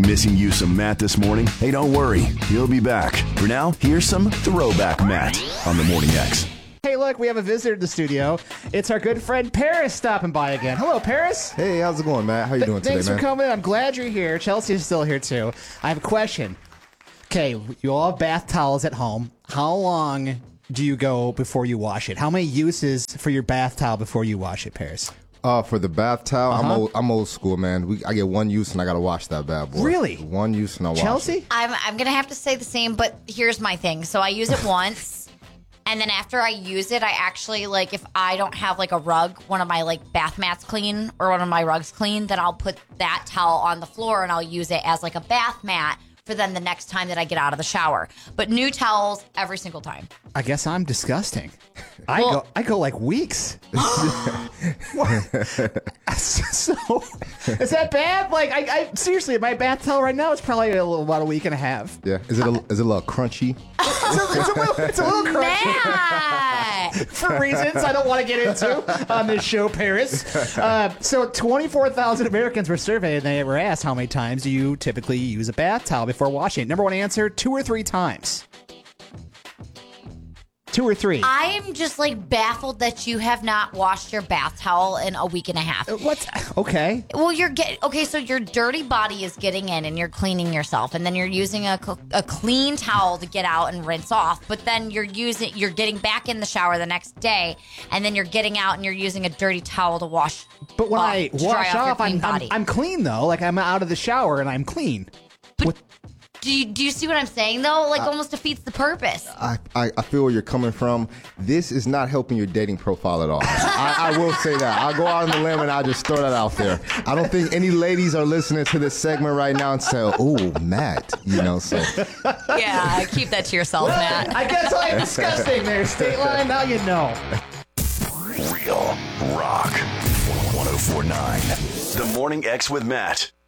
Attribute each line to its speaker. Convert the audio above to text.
Speaker 1: Missing you some Matt this morning? Hey, don't worry. He'll be back. For now, here's some Throwback Matt on the Morning X.
Speaker 2: Hey, look, we have a visitor to the studio. It's our good friend Paris stopping by again. Hello, Paris.
Speaker 3: Hey, how's it going, Matt? How you doing today, man?
Speaker 2: Thanks for coming. I'm glad you're here. Chelsea's still here, too. I have a question. Okay, you all have bath towels at home. How long do you go before you wash it? How many uses for your bath towel before you wash it, Paris?
Speaker 3: For the bath towel, I'm old school, man. I get one use and I gotta wash that bad boy.
Speaker 2: Really?
Speaker 3: One use and I wash
Speaker 2: Chelsea?
Speaker 3: it.
Speaker 4: I'm gonna have to say the same, but here's my thing. So I use it once, and then after I use it, I actually like if I don't have like a rug, one of my like bath mats clean or one of my rugs clean, then I'll put that towel on the floor and I'll use it as like a bath mat for then the next time that I get out of the shower. But new towels every single time.
Speaker 2: I guess I'm disgusting. I go like weeks. So is that bad? Like I seriously, my bath towel right now is probably about a week and a half.
Speaker 3: Yeah. Is it a little crunchy?
Speaker 2: It's a little crunchy.
Speaker 4: Matt!
Speaker 2: For reasons I don't want to get into on this show, Paris. So 24,000 Americans were surveyed, and they were asked how many times do you typically use a bath towel before washing it. Number one answer, 2 or 3 times. 2 or 3.
Speaker 4: I am just like baffled that you have not washed your bath towel in a week and a half.
Speaker 2: What's okay?
Speaker 4: Well, so your dirty body is getting in and you're cleaning yourself, and then you're using a clean towel to get out and rinse off, but then you're getting back in the shower the next day, and then you're getting out and you're using a dirty towel to wash.
Speaker 2: But when
Speaker 4: off,
Speaker 2: I
Speaker 4: to dry
Speaker 2: wash off,
Speaker 4: your clean body.
Speaker 2: I'm clean though. Like I'm out of the shower and I'm clean.
Speaker 4: Do you see what I'm saying though? Like almost defeats the purpose.
Speaker 3: I feel where you're coming from. This is not helping your dating profile at all. I will say that. I'll go out on the limb and I'll just throw that out there. I don't think any ladies are listening to this segment right now and say, "Oh, Matt," so.
Speaker 4: Yeah, keep that to yourself, Matt.
Speaker 2: I guess I'm disgusting there, State Line. Now you know.
Speaker 1: Real Rock 104.9. The Morning X with Matt.